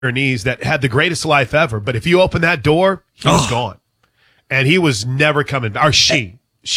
knees that had the greatest life ever. But if you open that door, he was gone. And he was never coming back. Or she.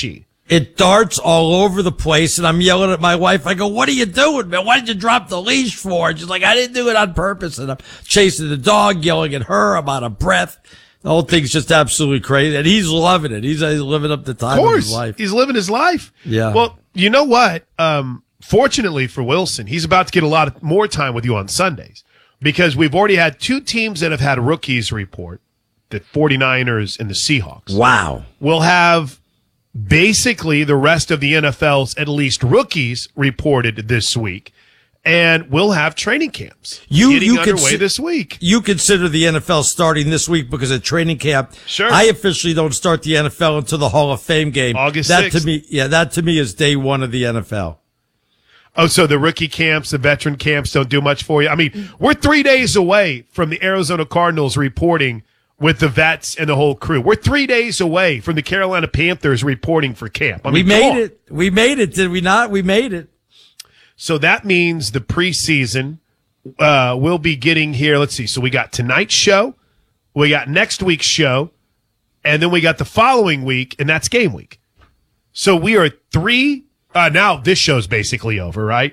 It darts all over the place, and I'm yelling at my wife. I go, "What are you doing, man? Why did you drop the leash for?" And she's like, "I didn't do it on purpose." And I'm chasing the dog, yelling at her. I'm out of breath. The whole thing's just absolutely crazy. And he's loving it. He's living up the time of his life. He's living his life. Yeah. Well, you know what? Fortunately for Wilson, he's about to get a lot more time with you on Sundays because we've already had two teams that have had rookies report, the 49ers and the Seahawks. Wow. We'll have basically the rest of the NFL's at least rookies reported this week, and we'll have training camps getting underway this week. You consider the NFL starting this week because of training camp. Sure. I officially don't start the NFL until the Hall of Fame game. August that 6th. That to me is day one of the NFL. Oh, so the rookie camps, the veteran camps don't do much for you? I mean, we're 3 days away from the Arizona Cardinals reporting with the vets and the whole crew. We're 3 days away from the Carolina Panthers reporting for camp. I mean, we made it, did we not? We made it. So that means the preseason will be getting here. Let's see. So we got tonight's show, we got next week's show, and then we got the following week, and that's game week. So we are now this show's basically over, right?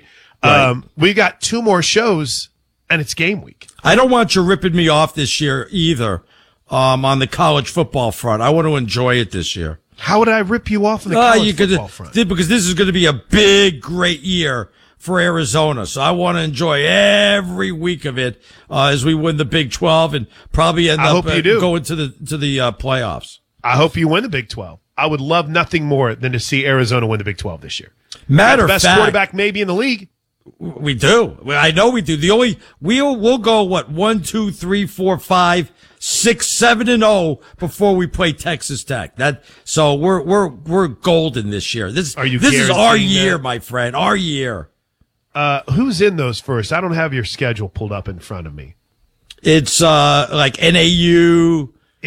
We got 2 more shows, and it's game week. I don't want you ripping me off this year either. On the college football front, I want to enjoy it this year. How would I rip you off on the college football front? Because this is going to be a big, great year for Arizona. So I want to enjoy every week of it as we win the Big 12 and probably end up going to the playoffs. I hope you win the Big 12. I would love nothing more than to see Arizona win the Big 12 this year. Matter of fact, best quarterback maybe in the league. We do. I know we do. We'll go 1, 2, 3, 4, 5, 6, 7, and 0 before we play Texas Tech. So we're golden this year. This is our year, my friend. Our year. Who's in those first? I don't have your schedule pulled up in front of me. It's like NAU,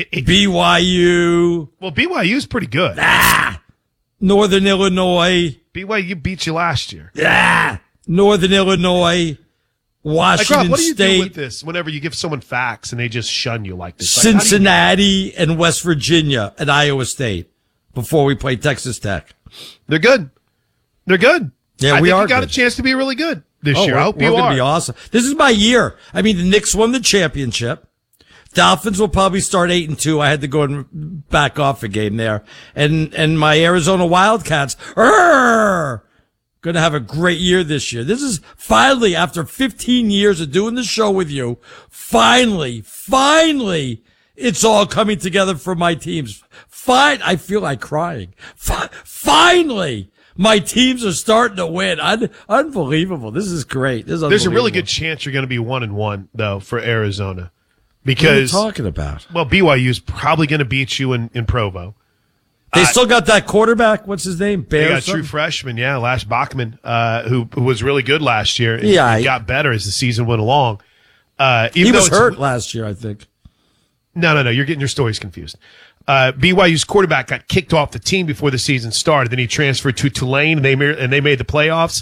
BYU. Well, BYU's pretty good. Northern Illinois. BYU beat you last year. Northern Illinois. Washington Rob, what do you State. do with this whenever you give someone facts and they just shun you like this? Cincinnati and West Virginia and Iowa State before we play Texas Tech. They're good. Yeah, I think you got a chance to be really good this year. I hope you are. We're going to be awesome. This is my year. I mean, the Knicks won the championship. Dolphins will probably start 8-2. I had to go and back off a game there. And my Arizona Wildcats, going to have a great year this year. This is finally, after 15 years of doing the show with you, finally, it's all coming together for my teams. I feel like crying. Finally, my teams are starting to win. Unbelievable. This is great. There's a really good chance you're going to be 1-1 though for Arizona. Because what are you talking about? Well, BYU is probably going to beat you in Provo. They still got that quarterback. What's his name? They got a true freshman, Lash Bachman, who was really good last year. He got better as the season went along. He was hurt last year, I think. No. You're getting your stories confused. BYU's quarterback got kicked off the team before the season started. Then he transferred to Tulane, and they made the playoffs.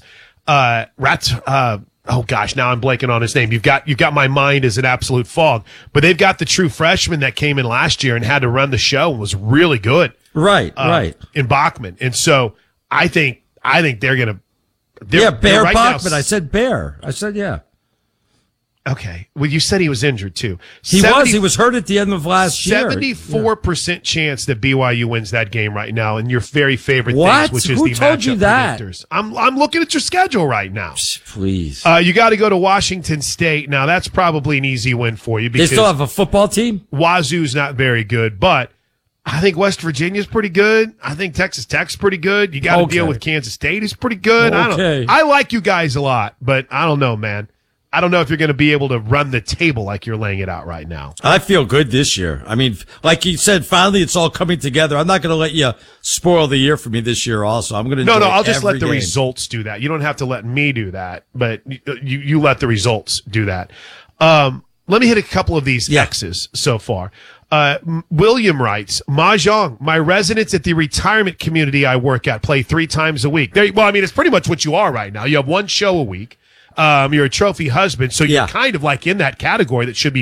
Oh gosh, now I'm blanking on his name. You've got my mind as an absolute fog. But they've got the true freshman that came in last year and had to run the show and was really good. Right. In Bachman. And so I think they're going to. Bear right Bachman. I said Bear. I said, yeah. Okay. Well, you said he was injured too. He was hurt at the end of last year. 74% chance that BYU wins that game right now, and your very favorite things, which is Who the told matchup you that? predictors. I'm looking at your schedule right now. Please. You got to go to Washington State. Now, that's probably an easy win for you because they still have a football team? Wazoo's not very good, but I think West Virginia's pretty good. I think Texas Tech's pretty good. You got to deal with Kansas State, who's pretty good. I like you guys a lot, but I don't know, man. I don't know if you're going to be able to run the table like you're laying it out right now. I feel good this year. I mean, like you said, finally it's all coming together. I'm not going to let you spoil the year for me this year also. I'm going to I'll just let the results do that. You don't have to let me do that, but you let the results do that. Let me hit a couple of these X's so far. William writes, Mahjong, my residents at the retirement community I work at play 3 times a week. It's pretty much what you are right now. You have one show a week. You're a trophy husband, so you're Yeah. kind of like in that category that should be